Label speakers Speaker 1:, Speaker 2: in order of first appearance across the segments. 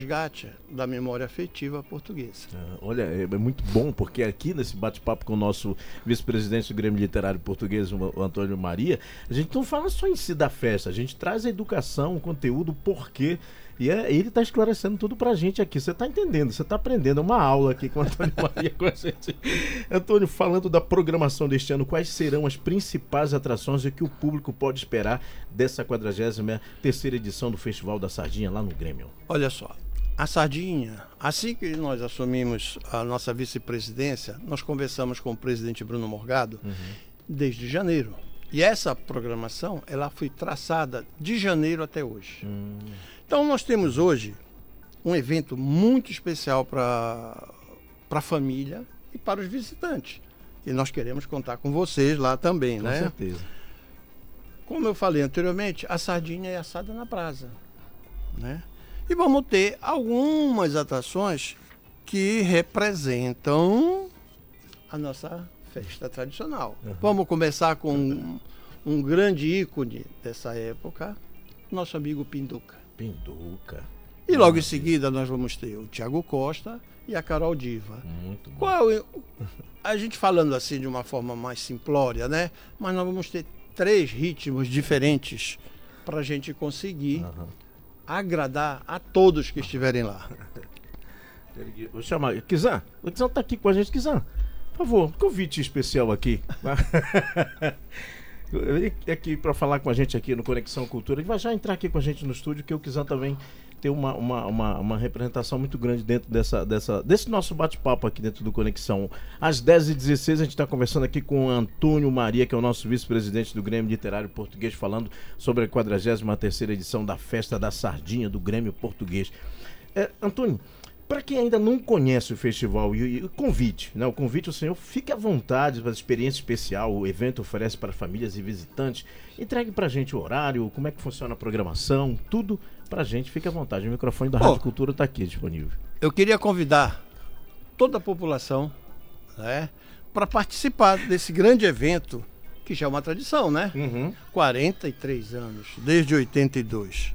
Speaker 1: resgate da memória afetiva portuguesa.
Speaker 2: Olha, é muito bom, porque aqui nesse bate-papo com o nosso vice-presidente do Grêmio Literário Português, o Antônio Maria, a gente não fala só em si da festa, a gente traz a educação, o conteúdo, o porquê. E ele está esclarecendo tudo pra gente aqui. Você está entendendo, você está aprendendo. É uma aula aqui com o Antônio Maria com a gente. Antônio, falando da programação deste ano, quais serão as principais atrações e que o público pode esperar dessa 43ª edição do Festival da Sardinha lá no Grêmio?
Speaker 1: Olha só, a Sardinha, assim que nós assumimos a nossa vice-presidência, nós conversamos com o presidente Bruno Morgado desde janeiro. E essa programação, ela foi traçada de janeiro até hoje. Então nós temos hoje um evento muito especial para a família e para os visitantes. E nós queremos contar com vocês lá também,
Speaker 2: Com
Speaker 1: né?
Speaker 2: certeza.
Speaker 1: Como eu falei anteriormente, a sardinha é assada na brasa, né? E vamos ter algumas atrações que representam a nossa festa tradicional. Vamos começar com um grande ícone dessa época, nosso amigo Pinduca.
Speaker 2: Pinduca.
Speaker 1: E logo em seguida nós vamos ter o Thiago Costa e a Carol Diva.
Speaker 2: Muito bom.
Speaker 1: A gente falando assim de uma forma mais simplória, né? Mas nós vamos ter 3 ritmos diferentes para a gente conseguir agradar a todos que estiverem lá.
Speaker 2: Vou chamar. Kizan, o Kizan tá aqui com a gente. Kizan, por favor, convite especial aqui. Ele é aqui para falar com a gente aqui no Conexão Cultura. Ele vai já entrar aqui com a gente no estúdio, que o Kizan também tem uma representação muito grande dentro desse nosso bate-papo aqui dentro do Conexão. Às 10h16 a gente está conversando aqui com o Antônio Maria, que é o nosso vice-presidente do Grêmio Literário Português, falando sobre a 43ª edição da Festa da Sardinha do Grêmio Português. Antônio, para quem ainda não conhece o festival e o convite, né? O convite, o senhor fique à vontade para a experiência especial, o evento oferece para famílias e visitantes. Entregue para a gente o horário, como é que funciona a programação, tudo para a gente, fique à vontade. O microfone da Rádio Cultura está aqui disponível.
Speaker 1: Eu queria convidar toda a população, né, para participar desse grande evento, que já é uma tradição, né? 43 anos, desde 82.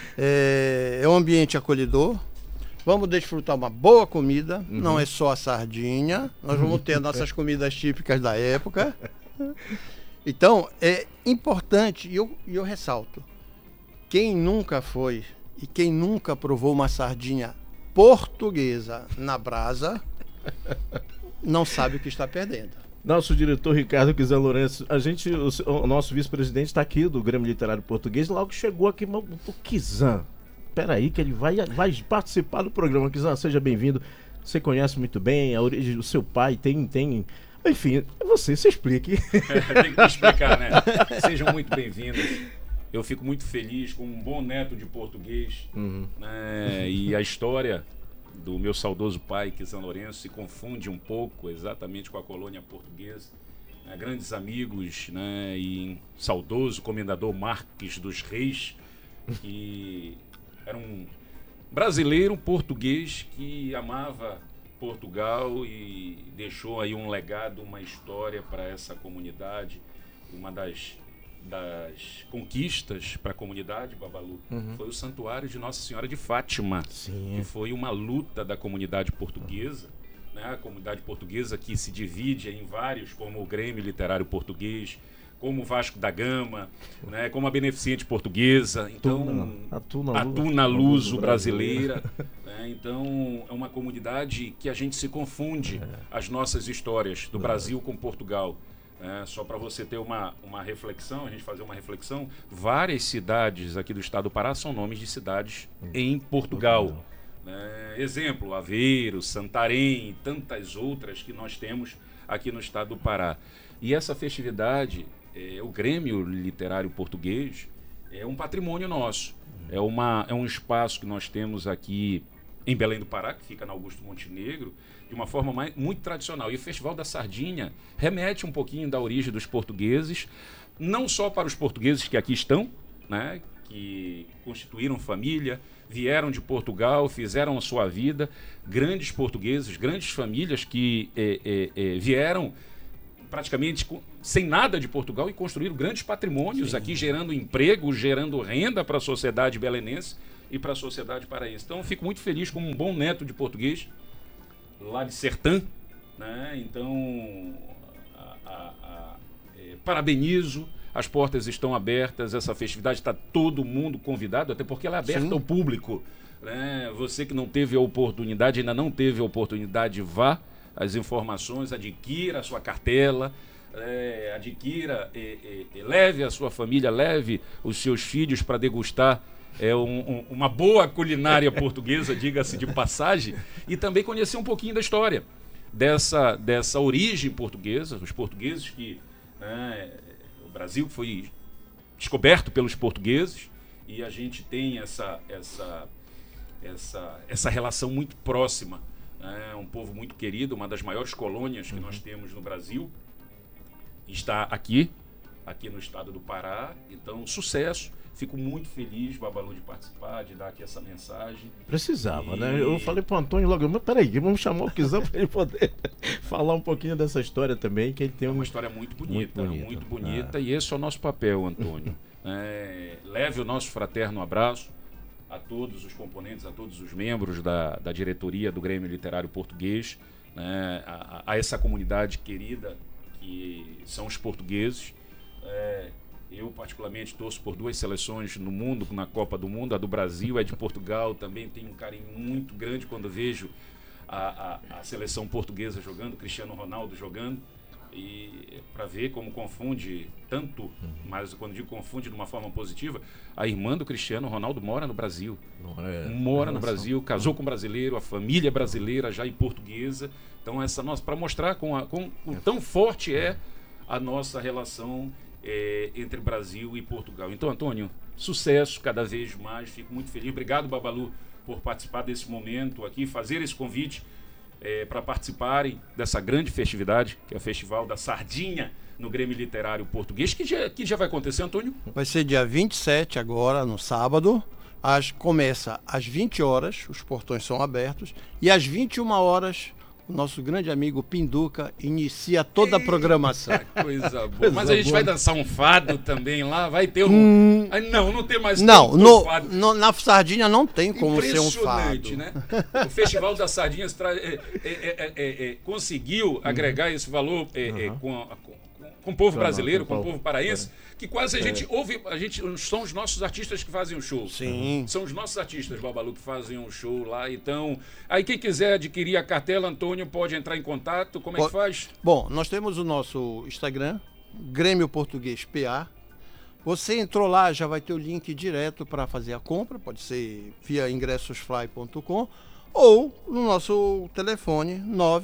Speaker 1: É um ambiente acolhedor. Vamos desfrutar uma boa comida, não é só a sardinha, nós vamos ter as nossas comidas típicas da época. Então, é importante, e eu ressalto, quem nunca foi e quem nunca provou uma sardinha portuguesa na brasa, não sabe o que está perdendo.
Speaker 2: Nosso diretor Ricardo Kizan Lourenço, o nosso vice-presidente está aqui do Grêmio Literário Português, logo chegou aqui, o Kizan. Peraí, que ele vai participar do programa. Kizan, seja bem-vindo. Você conhece muito bem a origem do seu pai, tem... Enfim, você explique.
Speaker 3: Tem que me explicar, né? Sejam muito bem-vindos. Eu fico muito feliz com um bom neto de português. Né? E a história do meu saudoso pai, Kizan Lourenço, se confunde um pouco exatamente com a colônia portuguesa. Né? Grandes amigos, né? E saudoso comendador Marques dos Reis, que era um brasileiro, um português que amava Portugal e deixou aí um legado, uma história para essa comunidade. Uma das conquistas para a comunidade, Babalu, foi o Santuário de Nossa Senhora de Fátima.
Speaker 2: Sim.
Speaker 3: Que foi uma luta da comunidade portuguesa, né? A comunidade portuguesa que se divide em vários, como o Grêmio Literário Português, como o Vasco da Gama, né? Como a Beneficente Portuguesa, então a Tuna Luso brasileira, né? Então é uma comunidade que a gente se confunde as nossas histórias do Brasil com Portugal. Só para você ter uma reflexão, a gente fazer uma reflexão, várias cidades aqui do estado do Pará são nomes de cidades em Portugal. Exemplo, Aveiro, Santarém e tantas outras que nós temos aqui no estado do Pará. E essa festividade, o Grêmio Literário Português, é um patrimônio nosso. É um espaço que nós temos aqui em Belém do Pará, que fica na Augusto Montenegro, de uma forma muito tradicional. E o Festival da Sardinha remete um pouquinho da origem dos portugueses, não só para os portugueses que aqui estão, né, que constituíram família, vieram de Portugal, fizeram a sua vida, grandes portugueses, grandes famílias que vieram praticamente sem nada de Portugal e construíram grandes patrimônios aqui, gerando emprego, gerando renda para a sociedade belenense. e para a sociedade paraense. Então, eu fico muito feliz como um bom neto de português, lá de Sertã, né? Então, parabenizo, as portas estão abertas, essa festividade está todo mundo convidado, até porque ela é aberta ao público, né? Você que não teve a oportunidade, ainda não teve a oportunidade, vá às informações, adquira a sua cartela, adquira, leve a sua família, leve os seus filhos para degustar uma boa culinária portuguesa, diga-se de passagem, e também conhecer um pouquinho da história dessa origem portuguesa, os portugueses que... o Brasil foi descoberto pelos portugueses e a gente tem essa relação muito próxima. Um povo muito querido, uma das maiores colônias que nós temos no Brasil, está aqui no estado do Pará. Então, sucesso. Fico muito feliz, Babalu, de participar, de dar aqui essa mensagem.
Speaker 2: Precisava, né? Eu falei pro Antônio logo, mas peraí, vamos chamar o Kizão para ele poder falar um pouquinho dessa história também, que ele tem
Speaker 3: uma história muito bonita, e esse é o nosso papel, Antônio. Leve o nosso fraterno abraço a todos os componentes, a todos os membros da diretoria do Grêmio Literário Português, né? A essa comunidade querida que são os portugueses. Eu, particularmente, torço por 2 seleções no mundo, na Copa do Mundo. A do Brasil, é de Portugal. Também tenho um carinho muito grande quando vejo a seleção portuguesa jogando, Cristiano Ronaldo jogando. E para ver como confunde tanto, mas quando digo confunde de uma forma positiva, a irmã do Cristiano Ronaldo mora no Brasil. Mora no Brasil, casou com um brasileiro, a família é brasileira, já e portuguesa. Então, para mostrar com tão forte é a nossa relação entre Brasil e Portugal. Então, Antônio, sucesso cada vez mais, fico muito feliz. Obrigado, Babalu, por participar desse momento aqui, fazer esse convite para participarem dessa grande festividade, que é o Festival da Sardinha no Grêmio Literário Português, que já vai acontecer, Antônio?
Speaker 1: Vai ser dia 27 agora, no sábado. Começa às 20 horas, os portões são abertos, e às 21 horas... o nosso grande amigo Pinduca inicia toda a programação.
Speaker 3: Coisa boa. Mas a gente vai dançar um fado também lá? Vai ter um... Não tem mais
Speaker 1: não, fado. Na Sardinha não tem como ser um fado.
Speaker 3: Impressionante, né? O Festival das Sardinhas conseguiu agregar esse valor com o povo brasileiro, com o povo paraense, que quase a gente ouve, são os nossos artistas que fazem o show.
Speaker 1: Sim.
Speaker 3: São os nossos artistas, Babalu, que fazem um show lá. Então, aí quem quiser adquirir a cartela, Antônio, pode entrar em contato. Como é que faz?
Speaker 1: Bom, nós temos o nosso Instagram, Grêmio Português PA. Você entrou lá, já vai ter o link direto para fazer a compra, pode ser via ingressosfly.com ou no nosso telefone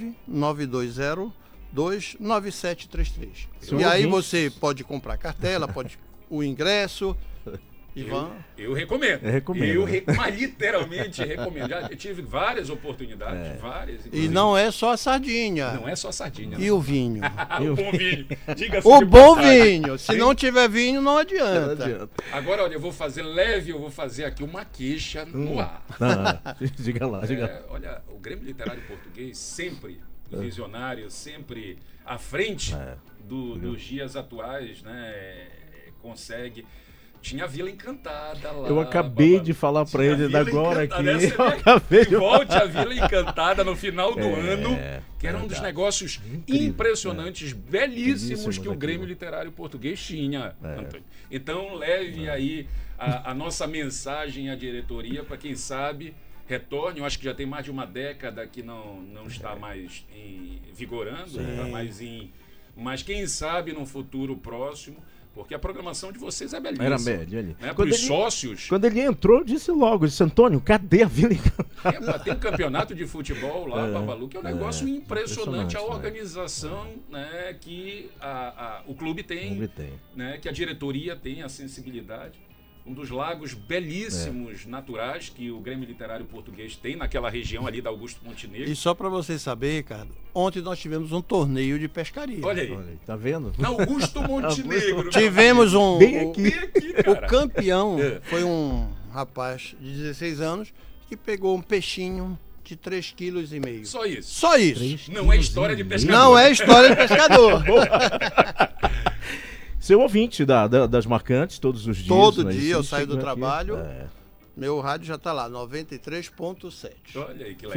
Speaker 1: 9920-29733. E aí você pode comprar cartela, pode o ingresso. Ivan?
Speaker 3: Eu recomendo. Mas literalmente recomendo. Já tive várias oportunidades, várias.
Speaker 1: E não é só a sardinha.
Speaker 3: Não é só a sardinha.
Speaker 1: E o vinho.
Speaker 3: O bom vinho.
Speaker 1: O bom vinho. Se não tiver vinho, não adianta.
Speaker 3: Agora, olha, eu vou fazer aqui uma queixa no ar.
Speaker 2: Diga lá.
Speaker 3: Olha, o Grêmio Literário Português sempre visionário, sempre à frente dos dias atuais, né? Consegue. Tinha a Vila Encantada lá.
Speaker 2: Eu acabei de falar para ele agora aqui.
Speaker 3: Volte a Vila Encantada no final do ano, que era um dos negócios impressionantes, belíssimos que o Grêmio Literário Português tinha. Então leve aí a nossa mensagem à diretoria para quem sabe retorne. Eu acho que já tem mais de uma década que não está mais vigorando, mas quem sabe num futuro próximo. Porque a programação de vocês é belíssima.
Speaker 2: Era média ali.
Speaker 3: Né? Para os sócios.
Speaker 2: Quando ele entrou, disse logo, Antônio, cadê a Vila Encantada?
Speaker 3: Tem um campeonato de futebol lá, Babalu, que é um negócio impressionante. A organização né, que o clube tem, né, que a diretoria tem, a sensibilidade. Um dos lagos belíssimos naturais que o Grêmio Literário Português tem naquela região ali da Augusto Montenegro.
Speaker 1: E só para você saber, Ricardo, ontem nós tivemos um torneio de pescaria.
Speaker 3: Olha aí.
Speaker 2: Tá vendo?
Speaker 3: Na Augusto Montenegro.
Speaker 1: Tivemos
Speaker 2: Bem aqui,
Speaker 1: o campeão foi um rapaz de 16 anos que pegou um peixinho de 3,5 kg.
Speaker 3: Só isso?
Speaker 1: Só isso.
Speaker 3: Não é história de pescador.
Speaker 1: Não é história de pescador.
Speaker 2: Seu ouvinte das marcantes, todos os dias.
Speaker 1: Todo dia eu saio do trabalho, Meu rádio já está lá, 93,7.
Speaker 3: Olha aí que legal.